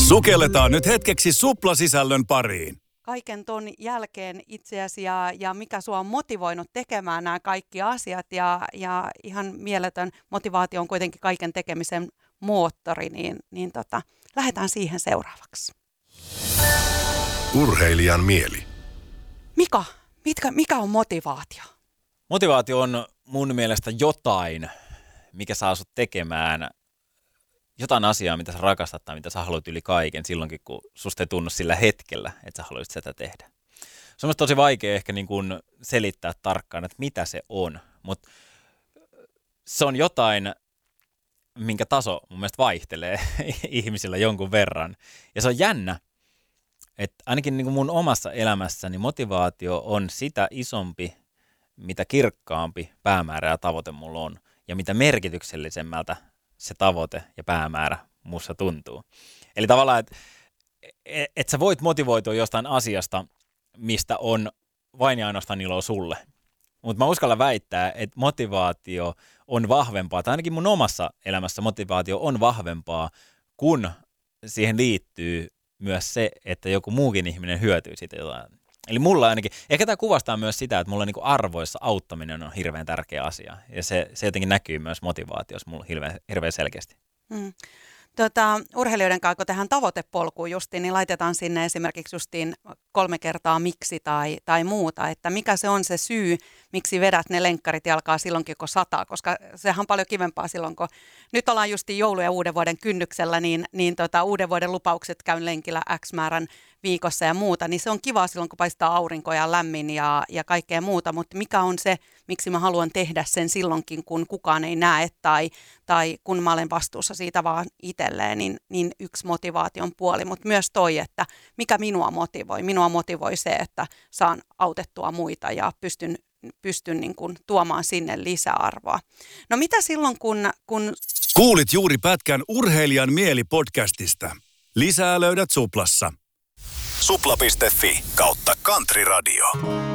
Sukelletaan nyt hetkeksi suplasisällön pariin. Kaiken ton jälkeen itseäsi ja mikä sua on motivoinut tekemään nämä kaikki asiat ja ihan mieletön motivaatio on kuitenkin kaiken tekemisen moottori, niin lähdetään siihen seuraavaksi. Urheilijan mieli. Mika, mikä on motivaatio? Motivaatio on mun mielestä jotain, mikä saa sut tekemään jotain asiaa, mitä sä rakastat tai mitä sä haluat yli kaiken silloinkin, kun susta ei tunnu sillä hetkellä, että sä haluaisit sitä tehdä. Se on tosi vaikea ehkä niin kuin selittää tarkkaan, että mitä se on, mutta se on jotain, minkä taso mun mielestä vaihtelee ihmisillä jonkun verran. Ja se on jännä, että ainakin niin kuin mun omassa elämässäni motivaatio on sitä isompi, mitä kirkkaampi päämäärä ja tavoite mulla on, ja mitä merkityksellisemmältä se tavoite ja päämäärä musta tuntuu. Eli tavallaan, että sä voit motivoitua jostain asiasta, mistä on vain ja ainoastaan iloa sulle. Mutta mä uskallan väittää, että motivaatio on vahvempaa, tai ainakin mun omassa elämässä motivaatio on vahvempaa, kun siihen liittyy myös se, että joku muukin ihminen hyötyy siitä jotain. Eli mulla ainakin, ehkä tämä kuvastaa myös sitä, että mulla niinku arvoissa auttaminen on hirveän tärkeä asia. Ja se jotenkin näkyy myös motivaatiossa mulla hirveän selkeästi. Urheilijoiden kanssa, kun tehdään tavoitepolkuun justiin, niin laitetaan sinne esimerkiksi justiin 3 kertaa miksi tai muuta, että mikä se on se syy, miksi vedät ne lenkkarit jalkaa silloinkin, kun sataa, koska sehän on paljon kivempaa silloin, kun nyt ollaan justiin joulu- ja uuden vuoden kynnyksellä, niin uuden vuoden lupaukset käyn lenkillä X määrän viikossa ja muuta, niin se on kivaa silloin, kun paistaa aurinko ja lämmin ja kaikkea muuta, mutta mikä on se, miksi mä haluan tehdä sen silloinkin, kun kukaan ei näe tai kun mä olen vastuussa siitä vaan itselleen, niin yksi motivaation puoli, mutta myös toi, että mikä minua motivoi. Minua motivoi se, että saan autettua muita ja pystyn niin kuin tuomaan sinne lisäarvoa. No mitä silloin, kun... Kuulit juuri pätkän Urheilijan mieli podcastista. Lisää löydät Suplassa. Supla.fi/Country Radio.